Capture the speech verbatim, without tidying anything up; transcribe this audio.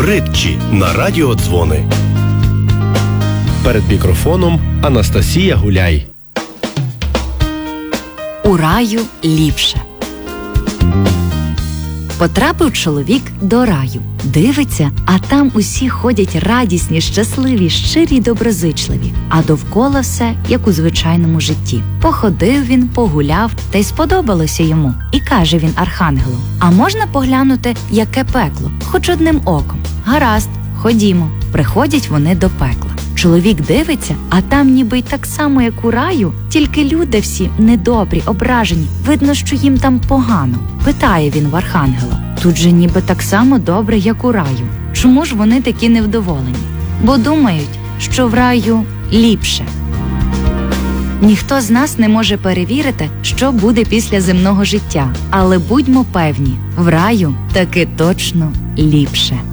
Притчі на радіодзвони. Перед мікрофоном Анастасія Гуляй. У раю ліпше. Потрапив чоловік до раю. Дивиться, а там усі ходять радісні, щасливі, щирі й доброзичливі. А довкола все, як у звичайному житті. Походив він, погуляв, та й сподобалося йому. І каже він архангелу: «А можна поглянути, яке пекло? Хоч одним оком». «Гаразд, ходімо». Приходять вони до пекла. Чоловік дивиться, а там ніби й так само, як у раю, тільки люди всі недобрі, ображені. Видно, що їм там погано. Питає він в архангела: «Тут же ніби так само добре, як у раю. Чому ж вони такі невдоволені?» «Бо думають, що в раю ліпше». Ніхто з нас не може перевірити, що буде після земного життя. Але будьмо певні, в раю таки точно ліпше.